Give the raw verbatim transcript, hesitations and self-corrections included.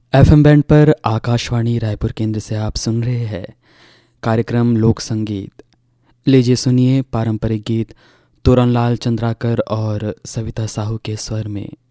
FM band पर आकाशवाणी रायपुर केंद्र से आप सुन रहे हैं कार्यक्रम लोक संगीत। लीजिए सुनिए पारंपरिक गीत तोरणलाल चंद्राकर और सविता साहू के स्वर में।